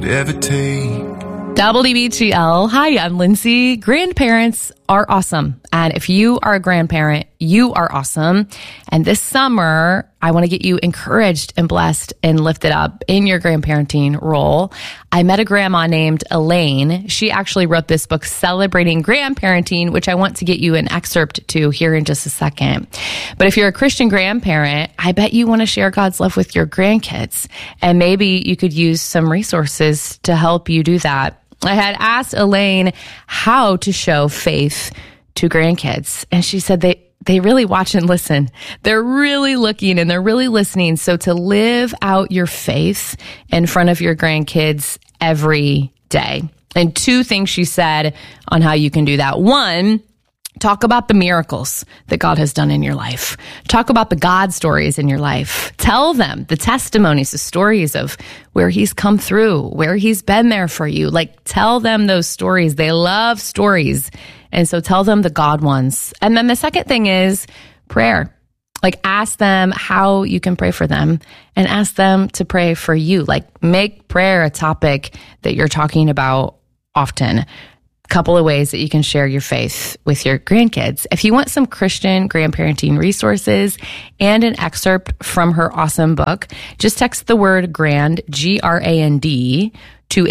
ever take. WBGL. Hi, I'm Lindsay. Grandparents are awesome. And if you are a grandparent, you are awesome. And this summer, I want to get you encouraged and blessed and lifted up in your grandparenting role. I met a grandma named Elaine. She actually wrote this book, Celebrating Grandparenting, which I want to get you an excerpt to here in just a second. But if you're a Christian grandparent, I bet you want to share God's love with your grandkids. And maybe you could use some resources to help you do that. I had asked Elaine how to show faith to grandkids, and she said they really watch and listen. They're really looking and they're really listening. So to live out your faith in front of your grandkids every day. And two things she said on how you can do that. One, talk about the miracles that God has done in your life. Talk about the God stories in your life. Tell them the testimonies, the stories of where he's come through, where he's been there for you. Like, tell them those stories. They love stories. And so tell them the God ones. And then the second thing is prayer. Like, ask them how you can pray for them and ask them to pray for you. Like, make prayer a topic that you're talking about often. Couple of ways that you can share your faith with your grandkids. If you want some Christian grandparenting resources and an excerpt from her awesome book, just text the word GRAND, GRAND, to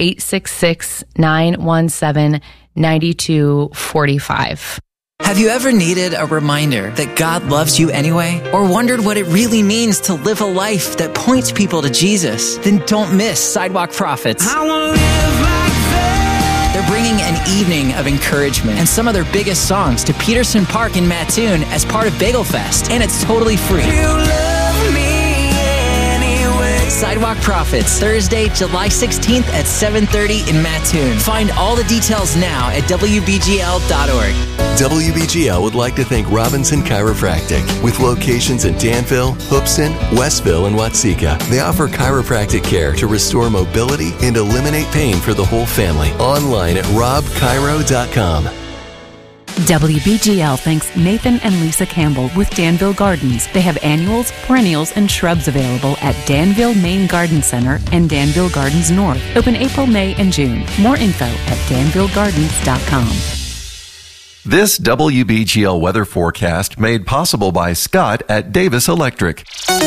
866-917-9245. Have you ever needed a reminder that God loves you anyway? Or wondered what it really means to live a life that points people to Jesus? Then don't miss Sidewalk Prophets. I wanna live like that. They're bringing an evening of encouragement and some of their biggest songs to Peterson Park in Mattoon as part of Bagel Fest, and it's totally free. You love me anyway. Sidewalk Prophets, Thursday, July 16th at 7:30 in Mattoon. Find all the details now at WBGL.org. WBGL would like to thank Robinson Chiropractic. With locations in Danville, Hoopson, Westville, and Watseka, they offer chiropractic care to restore mobility and eliminate pain for the whole family. Online at robchiro.com. WBGL thanks Nathan and Lisa Campbell with Danville Gardens. They have annuals, perennials, and shrubs available at Danville Main Garden Center and Danville Gardens North. Open April, May, and June. More info at danvillegardens.com. This WBGL weather forecast made possible by Scott at Davis Electric.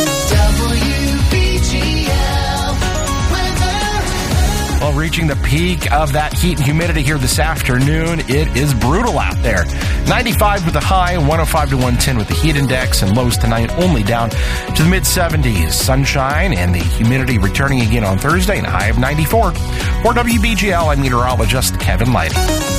Well, reaching the peak of that heat and humidity here this afternoon, it is brutal out there. 95 with the high, 105 to 110 with the heat index, and lows tonight only down to the mid-70s. Sunshine and the humidity returning again on Thursday, and a high of 94. For WBGL, I'm meteorologist Kevin Lighty.